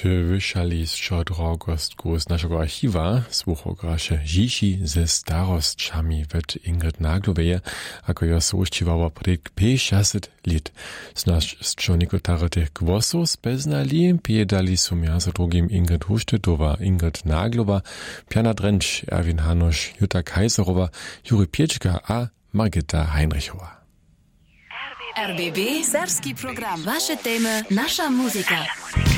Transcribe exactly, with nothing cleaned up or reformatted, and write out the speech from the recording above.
wyszali z drogostku z naszego archiwa, słuchograše Žiši ze starosćami wet Ingrid Nagloveje, ako jo soušćivała pred peťdesiat lit. Z nas čo niekotare tých głosów speznali, piedali su między drugim Ingrid Huštetowa, Ingrid Naglova, Piana Drenč, Erwin Hanuš, Jutta Kaiserowa, Juri Pieczka a Margita Heinrichowa. R B B, serski program. Wasze temy, nasza muzyka.